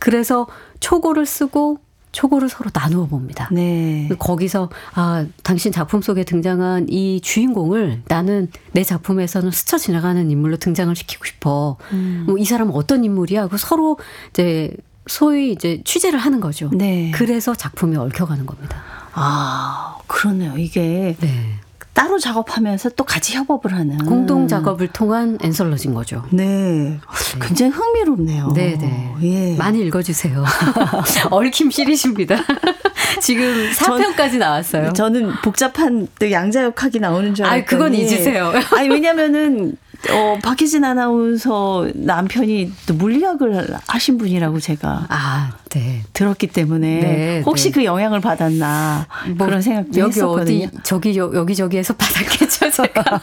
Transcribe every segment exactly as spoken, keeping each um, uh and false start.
그래서 초고를 쓰고 초고를 서로 나누어 봅니다. 네. 거기서 아 당신 작품 속에 등장한 이 주인공을 나는 내 작품에서는 스쳐 지나가는 인물로 등장을 시키고 싶어. 음. 뭐 이 사람은 어떤 인물이야? 그 서로 이제 소위 이제 취재를 하는 거죠. 네. 그래서 작품이 얽혀가는 겁니다. 아 그러네요. 이게 네. 따로 작업하면서 또 같이 협업을 하는 공동 작업을 통한 앤솔러지인 거죠. 네, 굉장히 흥미롭네요. 네, 네. 예. 많이 읽어주세요. 얽힘 시리즈입니다. 지금 사 편까지 나왔어요. 저는 복잡한 또 양자역학이 나오는 줄 알았더니. 아, 그건 잊으세요. 아니 왜냐면은 어, 박혜진 아나운서 남편이 또 물리학을 하신 분이라고 제가 아, 네. 들었기 때문에 네, 혹시 네. 그 영향을 받았나 뭐 그런 생각도 여기 했었거든요. 어디 저기 여기 저기에서 받았겠죠, 제가.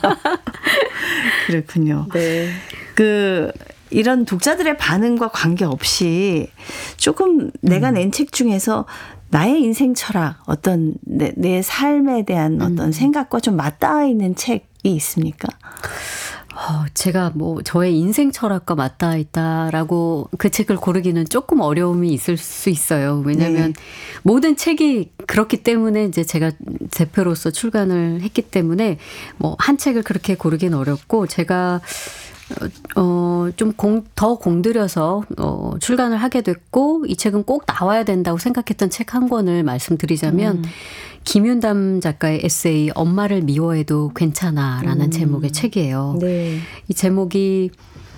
그렇군요. 네. 그 이런 독자들의 반응과 관계없이 조금 내가 낸 책 중에서 나의 인생 철학, 어떤 내, 내 삶에 대한 어떤 음. 생각과 좀 맞닿아 있는 책이 있습니까? 어, 제가 뭐 저의 인생 철학과 맞닿아 있다라고 그 책을 고르기는 조금 어려움이 있을 수 있어요. 왜냐하면 네. 모든 책이 그렇기 때문에 이제 제가 대표로서 출간을 했기 때문에 뭐 한 책을 그렇게 고르기는 어렵고 제가 어, 좀 공, 더 공들여서 어, 출간을 하게 됐고 이 책은 꼭 나와야 된다고 생각했던 책 한 권을 말씀드리자면 음. 김윤담 작가의 에세이 엄마를 미워해도 괜찮아라는 음. 제목의 책이에요. 네. 이 제목이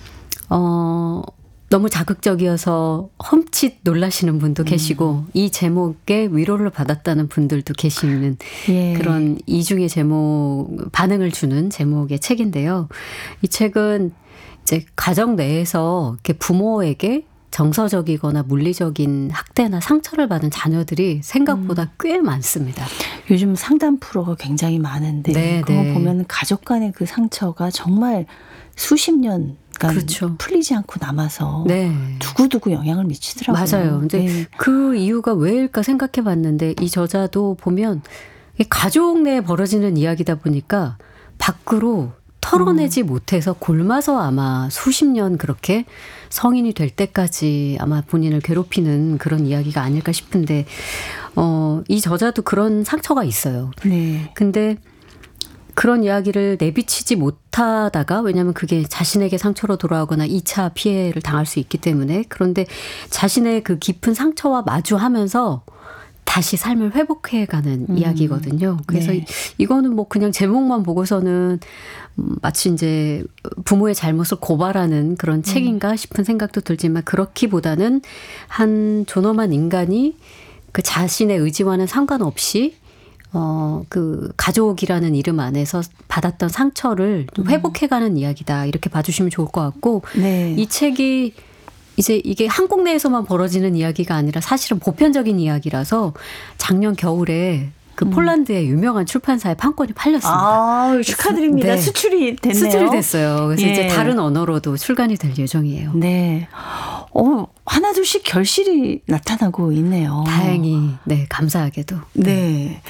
어, 너무 자극적이어서 험칫 놀라시는 분도 음. 계시고 이 제목에 위로를 받았다는 분들도 계시는 예. 그런 이중의 제목, 반응을 주는 제목의 책인데요. 이 책은 이제 가정 내에서 이렇게 부모에게 정서적이거나 물리적인 학대나 상처를 받은 자녀들이 생각보다 음. 꽤 많습니다. 요즘 상담 프로가 굉장히 많은데 네, 그거 네. 보면 가족 간의 그 상처가 정말 수십 년 그렇죠. 풀리지 않고 남아서 네. 두고두고 영향을 미치더라고요. 맞아요. 근데 네. 그 이유가 왜일까 생각해 봤는데 이 저자도 보면 가족 내에 벌어지는 이야기다 보니까 밖으로 털어내지 음. 못해서 골마서 아마 수십 년 그렇게 성인이 될 때까지 아마 본인을 괴롭히는 그런 이야기가 아닐까 싶은데 어, 이 저자도 그런 상처가 있어요. 네. 근데 그런 이야기를 내비치지 못하다가 왜냐하면 그게 자신에게 상처로 돌아오거나 이 차 피해를 당할 수 있기 때문에 그런데 자신의 그 깊은 상처와 마주하면서 다시 삶을 회복해가는 음. 이야기거든요. 그래서 네. 이거는 뭐 그냥 제목만 보고서는 마치 이제 부모의 잘못을 고발하는 그런 음. 책인가 싶은 생각도 들지만 그렇기보다는 한 존엄한 인간이 그 자신의 의지와는 상관없이 어, 그 가족이라는 이름 안에서 받았던 상처를 좀 회복해가는 음. 이야기다. 이렇게 봐주시면 좋을 것 같고 네. 이 책이 이제 이게 한국 내에서만 벌어지는 이야기가 아니라 사실은 보편적인 이야기라서 작년 겨울에 그 음. 폴란드의 유명한 출판사에 판권이 팔렸습니다. 아, 축하드립니다. 네. 수출이 됐네요. 수출이 됐어요. 그래서 예. 이제 다른 언어로도 출간이 될 예정이에요. 네. 어, 하나둘씩 결실이 나타나고 있네요. 다행히, 네, 감사하게도. 네. 네.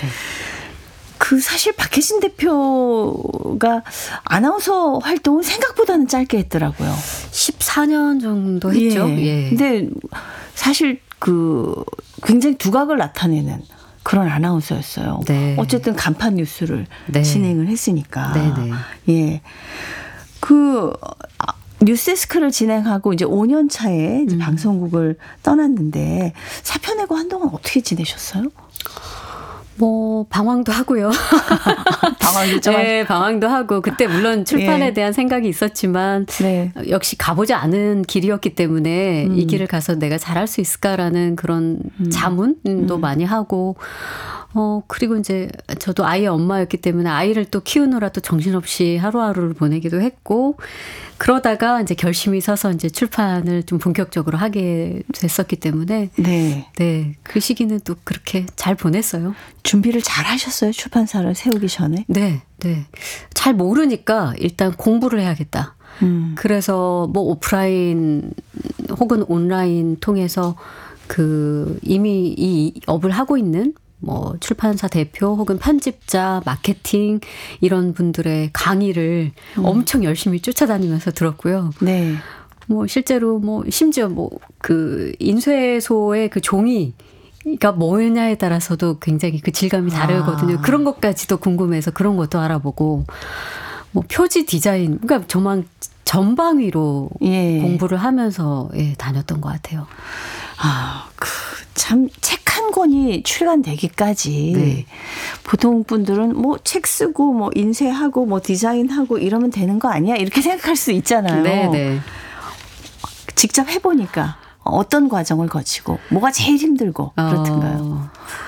그 사실 박혜진 대표가 아나운서 활동은 생각보다는 짧게 했더라고요. 십사 년 정도 했죠. 예. 예. 근데 사실 그 굉장히 두각을 나타내는 그런 아나운서였어요. 네. 어쨌든 간판 뉴스를 네. 진행을 했으니까. 네네. 예. 그 뉴스데스크를 진행하고 이제 오 년 차에 이제 음. 방송국을 떠났는데 사표 내고 한동안 어떻게 지내셨어요? 뭐 방황도 하고요. 방황도 좀 네, 방황도 하고 그때 물론 출판에 예. 대한 생각이 있었지만 네. 역시 가보지 않은 길이었기 때문에 음. 이 길을 가서 내가 잘할 수 있을까라는 그런 음. 자문도 음. 많이 하고 어 그리고 이제 저도 아이의 엄마였기 때문에 아이를 또 키우느라 또 정신없이 하루하루를 보내기도 했고 그러다가 이제 결심이 서서 이제 출판을 좀 본격적으로 하게 됐었기 때문에 네, 네, 그 시기는 또 그렇게 잘 보냈어요. 준비를 잘 하셨어요? 출판사를 세우기 전에? 네, 네. 잘 모르니까 일단 공부를 해야겠다. 음. 그래서 뭐 오프라인 혹은 온라인 통해서 그 이미 이 업을 하고 있는 뭐 출판사 대표 혹은 편집자, 마케팅 이런 분들의 강의를 음. 엄청 열심히 쫓아다니면서 들었고요. 네. 뭐 실제로 뭐 심지어 뭐 그 인쇄소의 그 종이 가 뭐냐에 따라서도 굉장히 그 질감이 다르거든요. 아. 그런 것까지도 궁금해서 그런 것도 알아보고 뭐 표지 디자인 그러니까 정말 전방위로 예. 공부를 하면서 예, 다녔던 것 같아요. 아, 그 참 책 한 권이 출간되기까지 네. 보통 분들은 뭐 책 쓰고 뭐 인쇄하고 뭐 디자인하고 이러면 되는 거 아니야? 이렇게 생각할 수 있잖아요. 네, 네. 직접 해보니까 어떤 과정을 거치고 뭐가 제일 힘들고 그렇던가요? 어,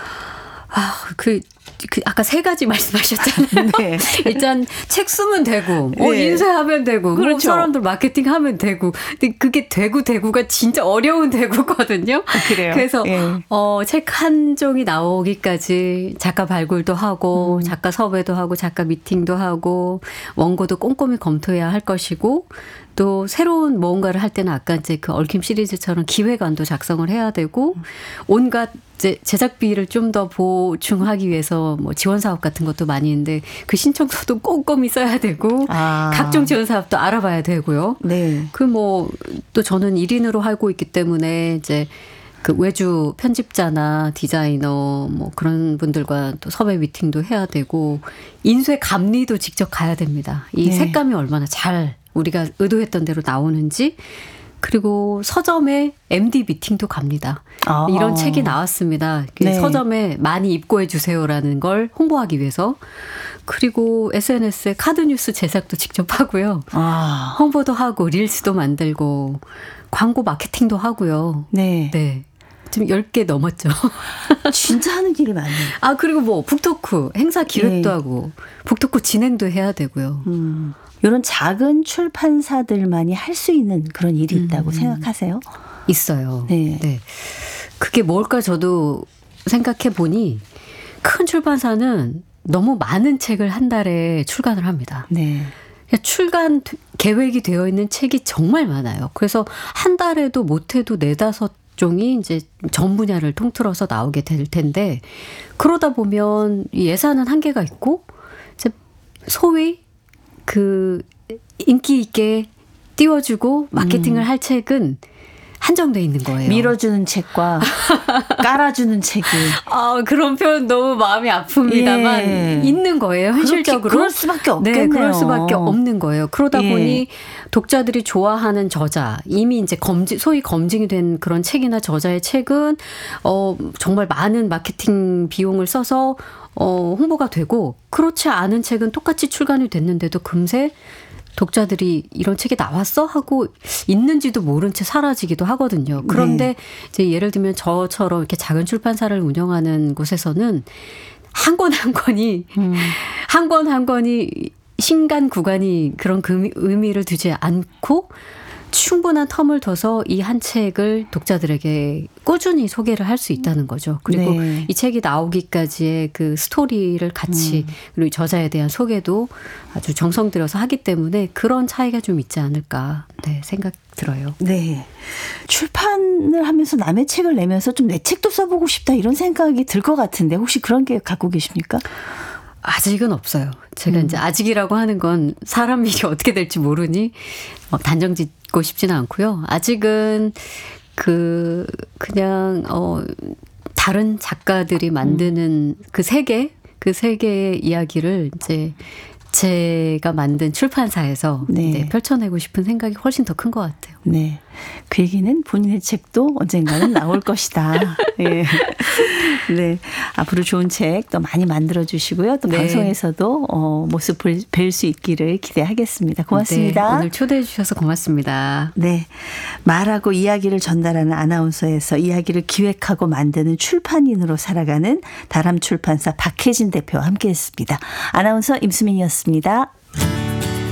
아, 그, 그 아까 세 가지 말씀하셨잖아요. 네. 일단 책 쓰면 되고, 뭐 네. 인쇄하면 되고, 그렇죠. 뭐 사람들 마케팅하면 되고, 근데 그게 되고 되고가 진짜 어려운 되고거든요. 그래요. 그래서 예. 어, 책 한 종이 나오기까지 작가 발굴도 하고, 음. 작가 섭외도 하고, 작가 미팅도 하고, 원고도 꼼꼼히 검토해야 할 것이고. 또 새로운 뭔가를 할 때는 아까 이제 그 얽힘 시리즈처럼 기획안도 작성을 해야 되고 온갖 이제 제작비를 좀 더 보충하기 위해서 뭐 지원 사업 같은 것도 많이 있는데 그 신청서도 꼼꼼히 써야 되고 아. 각종 지원 사업도 알아봐야 되고요. 네. 그 뭐 또 저는 일 인으로 하고 있기 때문에 이제 그 외주 편집자나 디자이너 뭐 그런 분들과 또 섭외 미팅도 해야 되고 인쇄 감리도 직접 가야 됩니다. 이 네. 색감이 얼마나 잘 우리가 의도했던 대로 나오는지 그리고 서점에 엠디 미팅도 갑니다. 아. 이런 책이 나왔습니다. 네. 서점에 많이 입고해 주세요라는 걸 홍보하기 위해서 그리고 에스엔에스에 카드 뉴스 제작도 직접 하고요. 아. 홍보도 하고 릴스도 만들고 광고 마케팅도 하고요. 네. 네. 지금 열 개 넘었죠. 진짜 하는 일이 많네요. 아, 그리고 뭐 북토크 행사 기획도 네. 하고 북토크 진행도 해야 되고요. 음. 이런 작은 출판사들만이 할 수 있는 그런 일이 있다고 음. 생각하세요? 있어요. 네. 네. 그게 뭘까 저도 생각해 보니 큰 출판사는 너무 많은 책을 한 달에 출간을 합니다. 네. 출간 계획이 되어 있는 책이 정말 많아요. 그래서 한 달에도 못해도 네다섯 종이 이제 전 분야를 통틀어서 나오게 될 텐데 그러다 보면 예산은 한계가 있고 이제 소위 그 인기 있게 띄워주고 마케팅을 음. 할 책은 한정돼 있는 거예요. 밀어주는 책과 깔아주는 책이. 아, 그런 표현 너무 마음이 아픕니다만 예. 있는 거예요. 현실적으로. 그렇게, 그럴 수밖에 없겠네요. 네, 그럴 수밖에 없는 거예요. 그러다 예. 보니 독자들이 좋아하는 저자, 이미 이제 검증, 소위 검증이 된 그런 책이나 저자의 책은 어, 정말 많은 마케팅 비용을 써서 어, 홍보가 되고 그렇지 않은 책은 똑같이 출간이 됐는데도 금세 독자들이 이런 책이 나왔어? 하고 있는지도 모른 채 사라지기도 하거든요. 그런데 네. 이제 예를 들면 저처럼 이렇게 작은 출판사를 운영하는 곳에서는 한 권 한 권이 음. 한 권 한 권이 신간 구간이 그런 그 의미를 두지 않고 충분한 텀을 둬서 이 한 책을 독자들에게 꾸준히 소개를 할 수 있다는 거죠. 그리고 네. 이 책이 나오기까지의 그 스토리를 같이 음. 그리고 저자에 대한 소개도 아주 정성 들여서 하기 때문에 그런 차이가 좀 있지 않을까 네, 생각 들어요. 네. 출판을 하면서 남의 책을 내면서 좀 내 책도 써보고 싶다 이런 생각이 들 것 같은데 혹시 그런 계획 갖고 계십니까? 아직은 없어요. 제가 음. 이제 아직이라고 하는 건 사람 일이 어떻게 될지 모르니 막 단정 짓고 싶지는 않고요. 아직은 그 그냥 어 다른 작가들이 만드는 음. 그 세계 그 세계의 이야기를 이제 제가 만든 출판사에서 네. 네, 펼쳐내고 싶은 생각이 훨씬 더 큰 것 같아요. 네. 그 얘기는 본인의 책도 언젠가는 나올 것이다. 예. 네. 앞으로 좋은 책 또 많이 만들어 주시고요. 또 네. 방송에서도 어, 모습을 뵐 수 있기를 기대하겠습니다. 고맙습니다. 네, 오늘 초대해 주셔서 고맙습니다. 네. 말하고 이야기를 전달하는 아나운서에서 이야기를 기획하고 만드는 출판인으로 살아가는 다람출판사 박혜진 대표와 함께했습니다. 아나운서 임수민이었습니다.